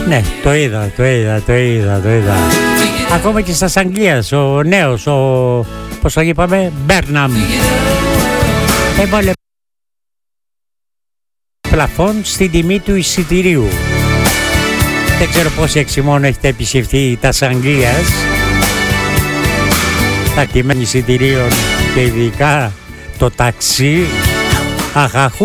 Ναι, το είδα. Ακόμα και στα Αγγλίας, ο νέος, πώς το είπαμε, Μπέρναμ, έβαλε πλαφόν στην τιμή του εισιτηρίου. Δεν ξέρω πόσοι εξημών έχετε επισκεφτεί τα Αγγλίας, τα κείμενα εισιτηρίων και ειδικά το ταξί. Αχαχού.